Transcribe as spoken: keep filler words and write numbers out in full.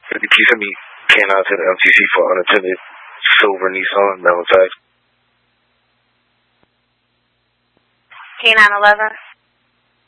Can you send me K nine to the M T C for unattended silver Nissan, Melon Tag? K nine eleven.